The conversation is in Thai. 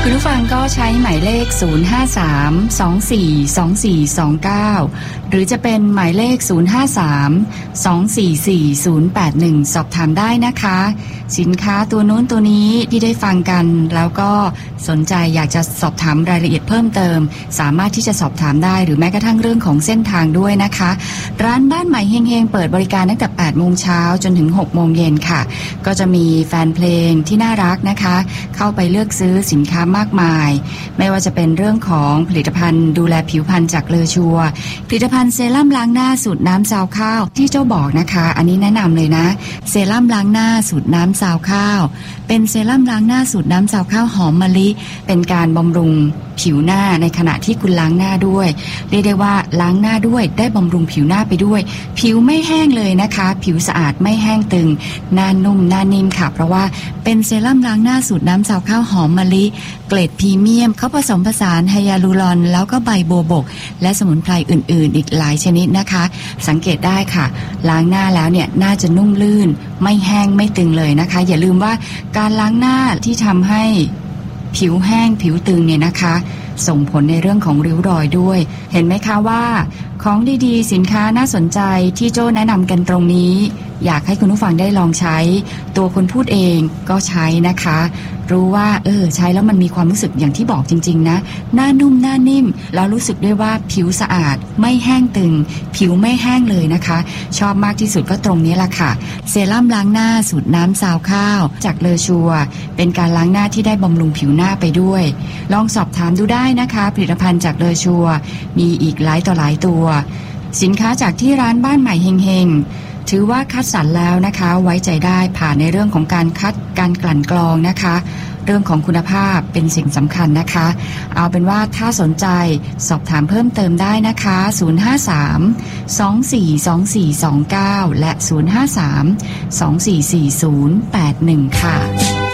คุณผู้ฟังก็ใช้หมายเลข053242429หรือจะเป็นหมายเลข053244081สอบถามได้นะคะสินค้าตัวนู้นตัวนี้ที่ได้ฟังกันแล้วก็สนใจอยากจะสอบถามรายละเอียดเพิ่มเติมสามารถที่จะสอบถามได้หรือแม้กระทั่งเรื่องของเส้นทางด้วยนะคะร้านบ้านใหม่เฮงๆเปิดบริการตั้งแต่ 8 โมงเช้าจนถึง 6 โมงเย็นค่ะก็จะมีแฟนเพลงที่น่ารักนะคะเข้าไปเลือกซื้อสินค้ามากมายไม่ว่าจะเป็นเรื่องของผลิตภัณฑ์ดูแลผิวพรรณจากเลอชัวผลิตภัณฑ์เซรั่มล้างหน้าสูตรน้ำซาวข้าวที่เจ้าบอกนะคะอันนี้แนะนำเลยนะเซรั่มล้างหน้าสูตรน้ำซาวข้าวเป็นเซรั่มล้างหน้าสูตรน้ำซาวข้าวหอมมะลิเป็นการบำรุงผิวหน้าในขณะที่คุณล้างหน้าด้วยเรียกได้ว่าล้างหน้าด้วยได้บำรุงผิวหน้าไปด้วยผิวไม่แห้งเลยนะคะผิวสะอาดไม่แห้งตึงหน้านุ่มหน้านิ่มค่ะเพราะว่าเป็นเซรั่มล้างหน้าสูตรน้ำซาวข้าวหอมมะลิเกรดพรีเมียมเขาผสมผสานไฮยาลูรอนแล้วก็ใบโบวบกและสมุนไพรอื่นๆอีกหลายชนิดนะคะสังเกตได้ค่ะล้างหน้าแล้วเนี่ยน่าจะนุ่มลื่นไม่แห้งไม่ตึงเลยนะคะอย่าลืมว่าการล้างหน้าที่ทำให้ผิวแห้งผิวตึงเนี่ยนะคะส่งผลในเรื่องของริ้วรอยด้วยเห็นไหมคะว่าของดีๆสินค้าน่าสนใจที่โจ้แนะนำกันตรงนี้อยากให้คุณผู้ฟังได้ลองใช้ตัวคนพูดเองก็ใช้นะคะรู้ว่าใช้แล้วมันมีความรู้สึกอย่างที่บอกจริงๆนะหน้านุ่มหน้านิ่มแล้วรู้สึกด้วยว่าผิวสะอาดไม่แห้งตึงผิวไม่แห้งเลยนะคะชอบมากที่สุดก็ตรงนี้ล่ะค่ะเซรั่มล้างหน้าสูตรน้ำซาวข้าวจากเลอชัวเป็นการล้างหน้าที่ได้บำรุงผิวหน้าไปด้วยลองสอบถามดูได้นะคะผลิตภัณฑ์จากเลอชัวมีอีกหลายต่อหลายตัวสินค้าจากที่ร้านบ้านใหม่เฮงๆถือว่าคัดสรรแล้วนะคะไว้ใจได้ผ่านในเรื่องของการคัดการกลั่นกรองนะคะเรื่องของคุณภาพเป็นสิ่งสำคัญนะคะเอาเป็นว่าถ้าสนใจสอบถามเพิ่มเติมได้นะคะ053-242429และ053-244081ค่ะ